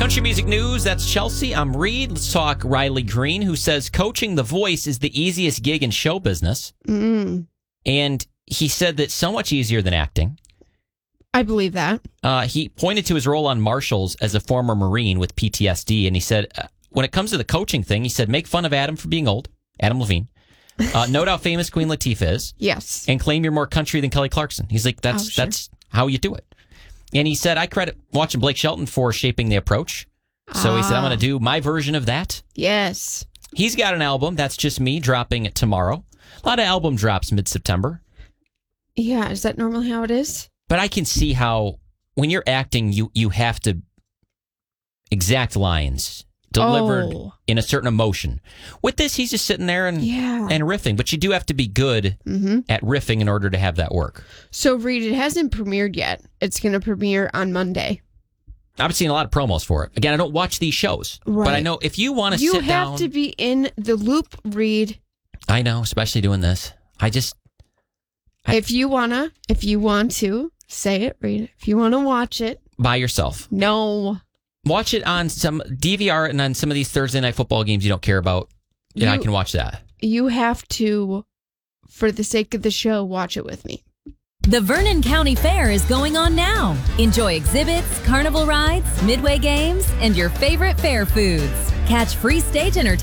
Country music news, that's Chelsea. I'm Reed. Let's talk Riley Green, who says coaching The Voice is the easiest gig in show business. And he said that so much easier than acting. I believe that. He pointed to his role on Marshalls as a former Marine with PTSD, and he said, when it comes to the coaching thing, he said, make fun of Adam for being old, Adam Levine. Note how famous Queen Latifah is. Yes. And claim you're more country than Kelly Clarkson. He's like, that's how you do it. And he said, I credit watching Blake Shelton for shaping the approach. So he said, I'm going to do my version of that. Yes. He's got an album, That's Just Me, dropping tomorrow. A lot of album drops mid-September. Yeah, is that normally how it is? But I can see how when you're acting, you have to exact lines delivered in a certain emotion. With this, he's just sitting there and riffing. But you do have to be good at riffing in order to have that work. So, Reed, it hasn't premiered yet. It's going to premiere on Monday. I've seen a lot of promos for it. Again, I don't watch these shows. Right. But I know if you want to sit down... You have to be in the loop, Reed. I know, especially doing this. If you want to, say it, Reed. If you want to watch it. By yourself. No. Watch it on some DVR and on some of these Thursday night football games you don't care about. I can watch that. You have to, for the sake of the show, watch it with me. The Vernon County Fair is going on now. Enjoy exhibits, carnival rides, midway games, and your favorite fair foods. Catch free stage entertainment